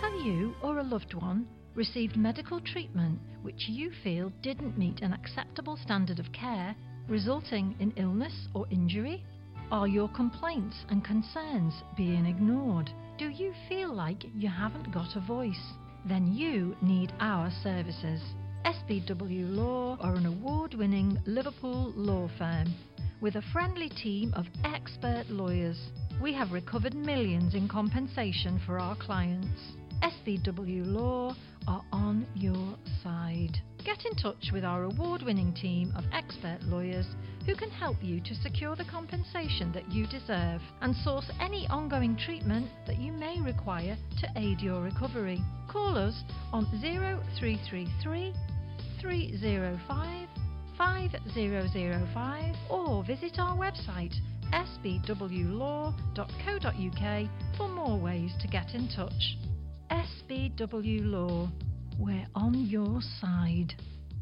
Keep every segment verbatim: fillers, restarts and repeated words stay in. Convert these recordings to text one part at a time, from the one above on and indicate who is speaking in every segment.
Speaker 1: Have you or a loved one received medical treatment which you feel didn't meet an acceptable standard of care, resulting in illness or injury? Are your complaints and concerns being ignored? Do you feel like you haven't got a voice? Then you need our services. S B W Law are an award-winning Liverpool law firm with a friendly team of expert lawyers. We have recovered millions in compensation for our clients. S B W Law are on your side. Get in touch with our award-winning team of expert lawyers who can help you to secure the compensation that you deserve and source any ongoing treatment that you may require to aid your recovery. Call us on zero three three three, three zero five, five zero zero five or visit our website s b w law dot co dot u k for more ways to get in touch. S B W Law, we're on your side.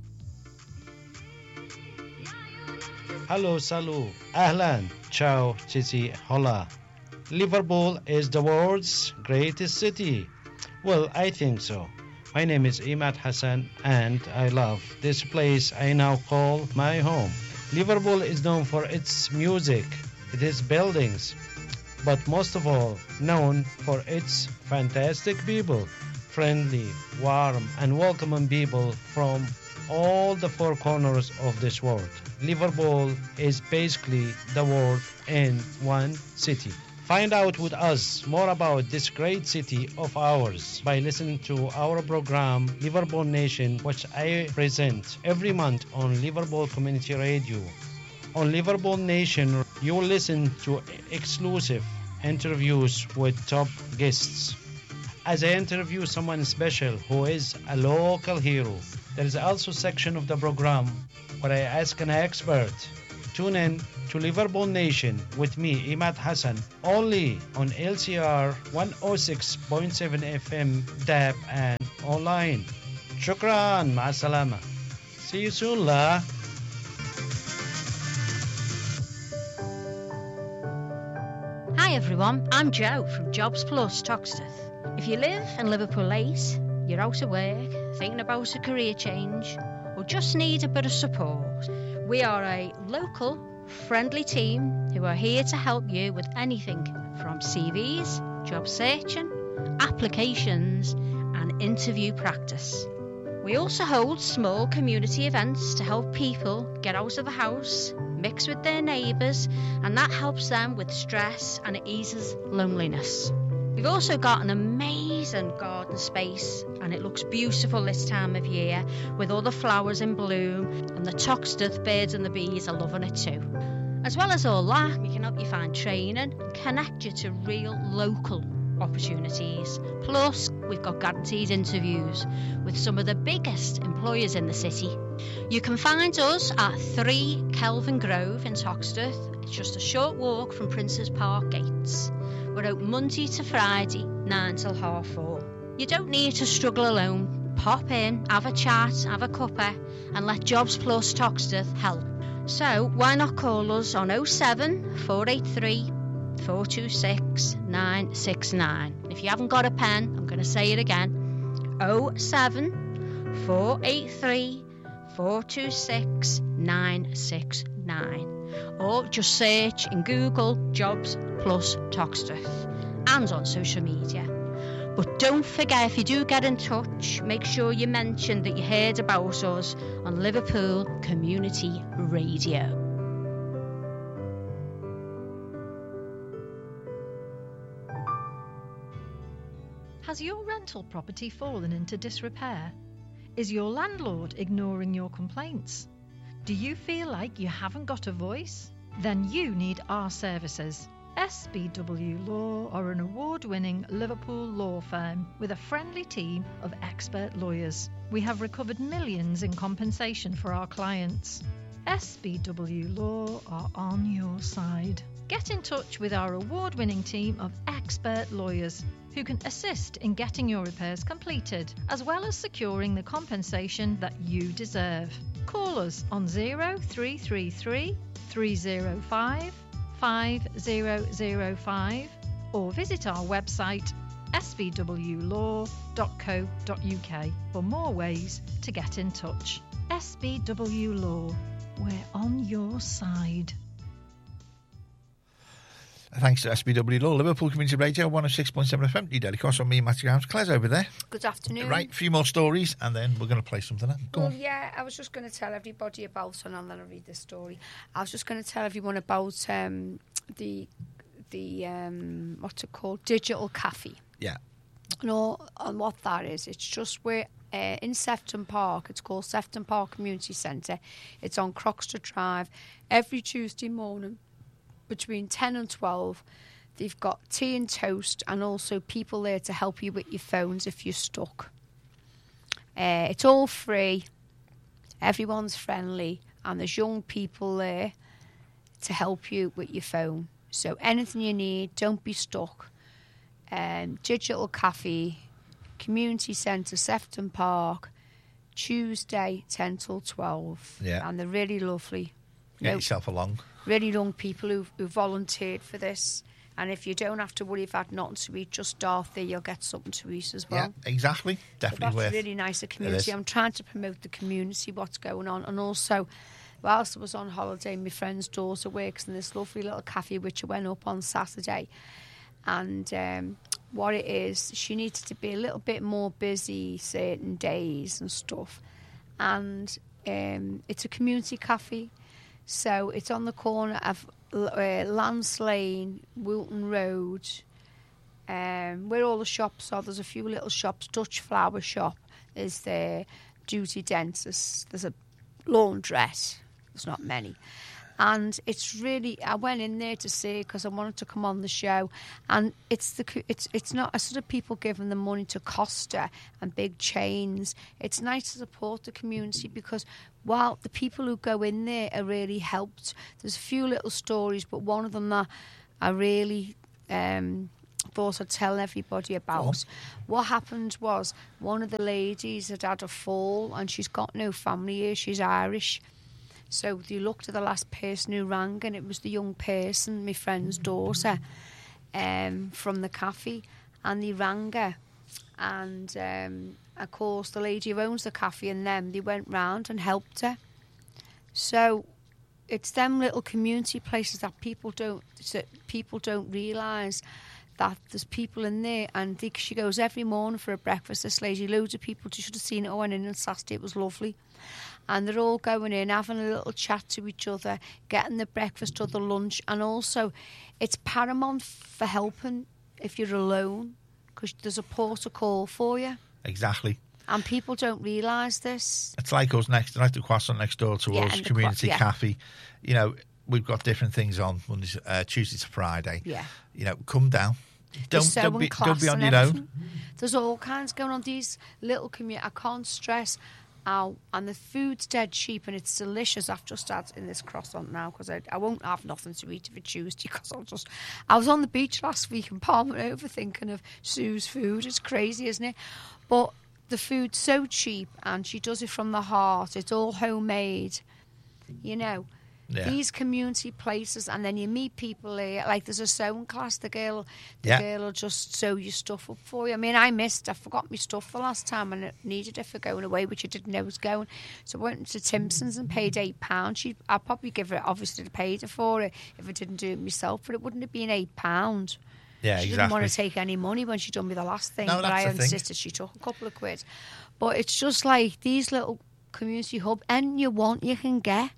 Speaker 2: Hello, salut, ahlan, ciao, titi, hola. Liverpool is the world's greatest city. Well, I think so. My name is Imad Hassan and I love this place I now call my home. Liverpool is known for its music, its buildings, but most of all known for its fantastic people, friendly, warm and welcoming people from all the four corners of this world. Liverpool is basically the world in one city. Find out with us more about this great city of ours by listening to our program Liverpool Nation, which I present every month on Liverpool Community Radio. On Liverpool Nation, you will listen to exclusive interviews with top guests. As I interview someone special who is a local hero, there is also a section of the program where I ask an expert. Tune in to Liverpool Nation with me, Imad Hassan, only on L C R one oh six point seven F M, D A B and online. Shukran, ma'a salama. See you soon, la.
Speaker 3: Hi everyone, I'm Jo from Jobs Plus Toxteth. If you live in Liverpool eight, you're out of work, thinking about a career change, or just need a bit of support, we are a local, friendly team who are here to help you with anything from C Vs, job searching, applications, and interview practice. We also hold small community events to help people get out of the house, mix with their neighbours, and that helps them with stress and it eases loneliness. We've also got an amazing garden space and it looks beautiful this time of year with all the flowers in bloom, and the Toxteth birds and the bees are loving it too. As well as all that, we can help you find training and connect you to real local opportunities. Plus, we've got guaranteed interviews with some of the biggest employers in the city. You can find us at three Kelvin Grove in Toxteth. It's just a short walk from Princes Park gates. We're open Monday to Friday, nine till half four. You don't need to struggle alone. Pop in, have a chat, have a cuppa, and let Jobs Plus Toxteth help. So why not call us on oh seven, four eight three, four two six, nine six nine. If you haven't got a pen, I'm going to say it again. oh seven, four eight three, four two six, nine six nine. Or just search in Google Jobs Plus Toxteth and on social media. But don't forget, if you do get in touch, make sure you mention that you heard about us on Liverpool Community Radio.
Speaker 1: Has your rental property fallen into disrepair? Is your landlord ignoring your complaints? Do you feel like you haven't got a voice? Then you need our services. S B W Law are an award-winning Liverpool law firm with a friendly team of expert lawyers. We have recovered millions in compensation for our clients. S B W Law are on your side. Get in touch with our award-winning team of expert lawyers who can assist in getting your repairs completed, as well as securing the compensation that you deserve. Call us on zero three three three, three zero five, five zero zero five or visit our website s b w law dot co dot u k for more ways to get in touch. S B W Law, we're on your side.
Speaker 4: Thanks to S B W Law, Liverpool Community Radio, one oh six point seven F M. You daily course on me, Matthew Grahams. Claire's over there.
Speaker 5: Good afternoon.
Speaker 4: Right, a few more stories, and then we're going to play something. Go
Speaker 5: well,
Speaker 4: on.
Speaker 5: yeah, I was just going to tell everybody about, and then I'll read this story. I was just going to tell everyone about um, the, the um, what's it called, Digital Cafe.
Speaker 4: Yeah.
Speaker 5: And, all, and what that is, it's just where, uh, in Sefton Park, it's called Sefton Park Community Centre. It's on Croxter Drive. Every Tuesday morning, between ten and twelve, they've got tea and toast and also people there to help you with your phones if you're stuck. Uh, it's all free, everyone's friendly, and there's young people there to help you with your phone. So anything you need, don't be stuck. Um, Digital Cafe, Community Centre, Sefton Park, Tuesday ten till twelve.
Speaker 4: Yeah.
Speaker 5: And they're really lovely.
Speaker 4: Get
Speaker 5: No-
Speaker 4: yourself along.
Speaker 5: really young people who who volunteered for this. And if you don't have to worry about nothing to eat, just start there, you'll get something to eat as well.
Speaker 4: Yeah, exactly.
Speaker 5: So
Speaker 4: Definitely
Speaker 5: that's
Speaker 4: worth
Speaker 5: really nice, the
Speaker 4: is.
Speaker 5: community. I'm trying to promote the community, what's going on. And also, whilst I was on holiday, my friend's daughter works in this lovely little cafe, which I went up on Saturday. And um, what it is, she needed to be a little bit more busy certain days and stuff. And um, it's a community cafe. So it's on the corner of uh, Lance Lane, Wilton Road, um, where all the shops are. There's a few little shops. Dutch Flower Shop is there, Duty Dentist. There's a laundress. There's not many. And it's really, I went in there to see because I wanted to come on the show. And it's the it's it's not a sort of people giving the money to Costa and big chains. It's nice to support the community because while the people who go in there are really helped, there's a few little stories, but one of them that I really um, thought I'd tell everybody about. What happened was one of the ladies had had a fall and she's got no family here, she's Irish. So they looked at the last person who rang, and it was the young person, my friend's daughter, um, from the cafe, and they rang her. And, um, of course, the lady who owns the cafe and them, they went round and helped her. So it's them little community places that people don't that people don't realise that there's people in there. And they, she goes every morning for a breakfast, this lady, loads of people. You should have seen it. I went in on Saturday, it was lovely. And they're all going in, having a little chat to each other, getting the breakfast or the lunch. And also, it's paramount for helping if you're alone, because there's a port of call for you.
Speaker 4: Exactly.
Speaker 5: And people don't realise this.
Speaker 4: It's like us next, like the croissant next door to
Speaker 5: Yeah,
Speaker 4: us,
Speaker 5: and the
Speaker 4: community
Speaker 5: cro- yeah.
Speaker 4: cafe. You know, we've got different things on Mondays, uh, Tuesday to Friday.
Speaker 5: Yeah.
Speaker 4: You know, come down. Don't
Speaker 5: There's
Speaker 4: don't
Speaker 5: sewing
Speaker 4: be
Speaker 5: class
Speaker 4: don't be on
Speaker 5: and
Speaker 4: your
Speaker 5: everything.
Speaker 4: own.
Speaker 5: There's all kinds going on. These little community, I can't stress how, and the food's dead cheap and it's delicious. I've just had in this croissant now because I, I won't have nothing to eat if it's Tuesday because I'll just. I was on the beach last week in Palmer over thinking of Sue's food. It's crazy, isn't it? But the food's so cheap and she does it from the heart. It's all homemade, you know.
Speaker 4: Yeah.
Speaker 5: These community places, and then you meet people there. Like there's a sewing class, the girl, the
Speaker 4: Yeah.
Speaker 5: girl will just sew your stuff up for you. I mean, I missed, I forgot my stuff the last time, and it needed it for going away, which I didn't know was going. So I went to Timpson's and paid eight pounds. She, I'd probably give her, obviously, I paid her for it if I didn't do it myself, but it wouldn't have been eight pounds.
Speaker 4: Yeah,
Speaker 5: She
Speaker 4: exactly.
Speaker 5: didn't want to take any money when she done me the last thing,
Speaker 4: No,
Speaker 5: but
Speaker 4: that's
Speaker 5: I
Speaker 4: the thing.
Speaker 5: insisted she took a couple of quid. But it's just like these little community hub, and you want, you can get.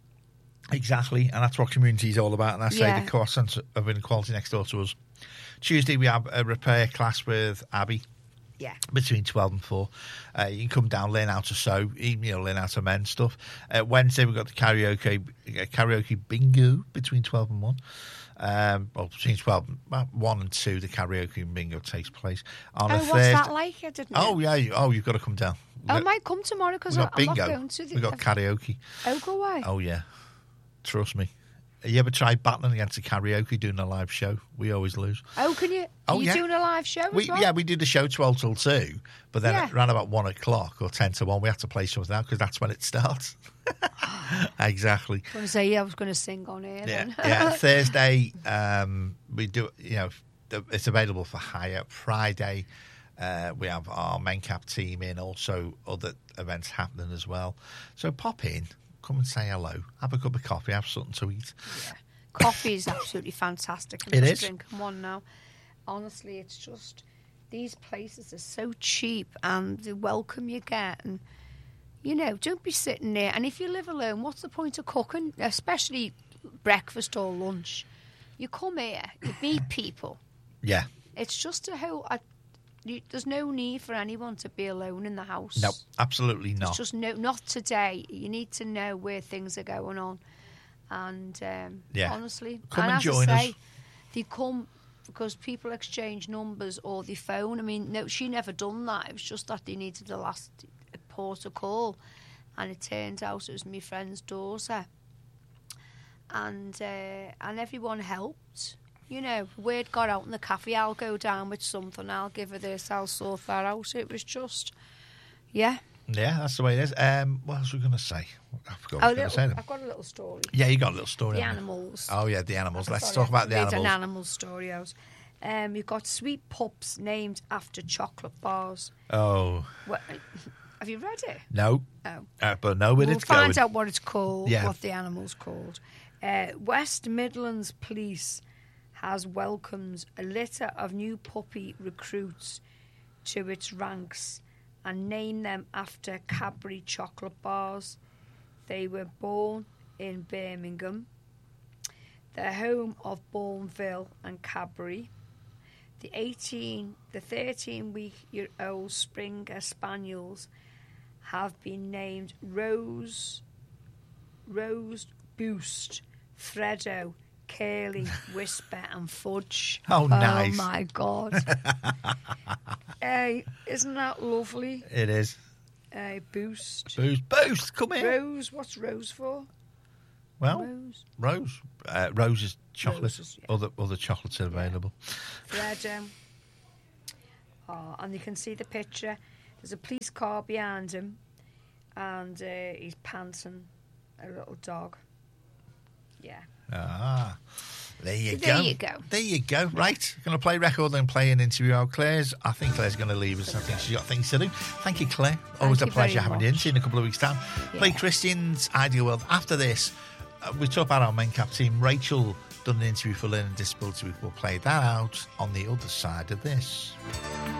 Speaker 4: Exactly, and that's what community is all about. And I say
Speaker 5: Yeah.
Speaker 4: the croissants of inequality next door to us. Tuesday we have a repair class with Abby.
Speaker 5: Yeah.
Speaker 4: Between twelve and four. Uh, you can come down, learn how to sew, even, you know, learn how to mend stuff. Uh, Wednesday we've got the karaoke uh, karaoke bingo between twelve and one. Um, well, between twelve, about one and two, the karaoke bingo takes place. On
Speaker 5: Oh,
Speaker 4: a
Speaker 5: what's
Speaker 4: Thursday,
Speaker 5: that like? I didn't know.
Speaker 4: Oh, yeah. you- Oh, you've got to come down. We've
Speaker 5: I
Speaker 4: got-
Speaker 5: might come tomorrow because
Speaker 4: we've
Speaker 5: I'm
Speaker 4: got
Speaker 5: not
Speaker 4: bingo.
Speaker 5: going to the...
Speaker 4: We've got karaoke.
Speaker 5: Oh, go away.
Speaker 4: Oh, yeah. Trust me. Have you ever tried battling against a karaoke doing a live show? We always lose.
Speaker 5: Oh, can you...
Speaker 4: Oh,
Speaker 5: Are you
Speaker 4: yeah.
Speaker 5: doing a live show
Speaker 4: We,
Speaker 5: as well?
Speaker 4: yeah, we did the show twelve till two, but then
Speaker 5: Yeah.
Speaker 4: around about one o'clock or ten to one, we had to play something out because that's when it starts. Exactly.
Speaker 5: I was going to say, yeah, I was going to sing on here.
Speaker 4: Yeah,
Speaker 5: then.
Speaker 4: yeah. Thursday, um, we do, you know, it's available for hire. Friday, uh, we have our Mencap team in, also other events happening as well. So pop in, come and say hello, have a cup of coffee, have something to eat.
Speaker 5: Yeah. Coffee is absolutely fantastic. I'm
Speaker 4: It
Speaker 5: just
Speaker 4: is.
Speaker 5: drinking one now. Honestly, it's just, these places are so cheap and the welcome you get. And, you know, don't be sitting there. And if you live alone, what's the point of cooking? Especially breakfast or lunch. You come here, you meet people.
Speaker 4: Yeah.
Speaker 5: It's just a whole... I, you, there's no need for anyone to be alone in the house.
Speaker 4: No, absolutely not.
Speaker 5: It's just no, not today. You need to know where things are going on. And um,
Speaker 4: Yeah.
Speaker 5: honestly,
Speaker 4: Come
Speaker 5: and
Speaker 4: and
Speaker 5: as
Speaker 4: join
Speaker 5: I say,
Speaker 4: us.
Speaker 5: they come because people exchange numbers or they phone. I mean, no, she never done that. It was just that they needed the last port of call, and it turned out it was my friend's daughter. And uh, and everyone helped. You know, word got out in the cafe. I'll go down with something. I'll give her this. I'll sort that out. It was just, yeah.
Speaker 4: Yeah, that's the way it is. Um, what else were we going to say? I forgot what I
Speaker 5: Oh,
Speaker 4: was going to
Speaker 5: little,
Speaker 4: say then.
Speaker 5: I've got a little story.
Speaker 4: Yeah, you got a little story.
Speaker 5: The
Speaker 4: haven't you?
Speaker 5: animals.
Speaker 4: Oh, yeah, the animals. Let's
Speaker 5: Sorry,
Speaker 4: talk
Speaker 5: I
Speaker 4: about the
Speaker 5: read
Speaker 4: animals.
Speaker 5: an animal story out. Um, you've got sweet pups named after chocolate bars.
Speaker 4: Oh,
Speaker 5: What, have you read it?
Speaker 4: no.
Speaker 5: Oh.
Speaker 4: Uh, but know where
Speaker 5: We'll
Speaker 4: it's
Speaker 5: find
Speaker 4: going.
Speaker 5: out what it's called,
Speaker 4: Yeah.
Speaker 5: what the animal's called. Uh, West Midlands Police has welcomed a litter of new puppy recruits to its ranks and named them after Cadbury chocolate bars. They were born in Birmingham, the home of Bourneville and Cadbury. The eighteen, the thirteen-week-old Springer Spaniels have been named Rose, Rose Boost, Freddo, Curly, Whisper and Fudge.
Speaker 4: Oh, nice.
Speaker 5: Oh, my God. Hey, isn't that lovely?
Speaker 4: It is.
Speaker 5: Uh, Boost.
Speaker 4: Boost, boost, come here.
Speaker 5: Rose, what's Rose for?
Speaker 4: Well,
Speaker 5: Rose.
Speaker 4: Rose. Uh, Rose is chocolate.
Speaker 5: Roses, yeah.
Speaker 4: Other other chocolates are available.
Speaker 5: Freddo. Oh, and you can see the picture. There's a police car behind him, and uh, he's panting a little dog. Yeah.
Speaker 4: Ah, there you
Speaker 5: There
Speaker 4: go.
Speaker 5: you go.
Speaker 4: There you go. Right, going to play record and play an interview out Claire's. I think Claire's going to leave us. I think she's got things to do. Thank you, Claire. Always
Speaker 5: Thank
Speaker 4: a
Speaker 5: you very
Speaker 4: pleasure having you in.
Speaker 5: much.
Speaker 4: See you in a couple of weeks' time. Play
Speaker 5: Yeah.
Speaker 4: Christian's Ideal World. After this, uh, we talk about our main cap team. Rachel done an interview for Learning Disability. We'll play that out on the other side of this.